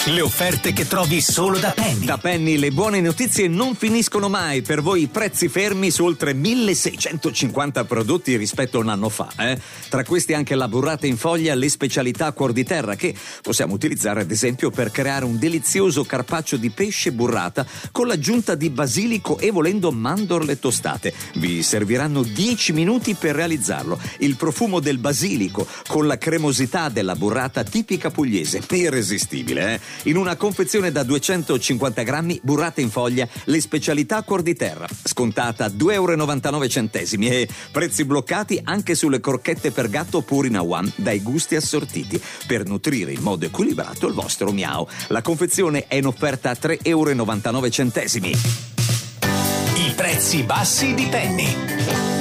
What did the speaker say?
Le offerte che trovi solo da Penny. Da Penny le buone notizie non finiscono mai. Per voi prezzi fermi su oltre 1650 prodotti rispetto a un anno fa. Tra questi anche la burrata in foglia, le specialità Cuor di Terra, che possiamo utilizzare ad esempio per creare un delizioso carpaccio di pesce burrata con l'aggiunta di basilico e volendo mandorle tostate. Vi serviranno 10 minuti per realizzarlo. Il profumo del basilico con la cremosità della burrata tipica pugliese, irresistibile. In una confezione da 250 grammi, burrata in foglia, le specialità Cuor di Terra, scontata €2,99 e prezzi bloccati anche sulle crocchette per gatto Purina One dai gusti assortiti, per nutrire in modo equilibrato il vostro miau. La confezione è in offerta a €3,99. I prezzi bassi di Penny.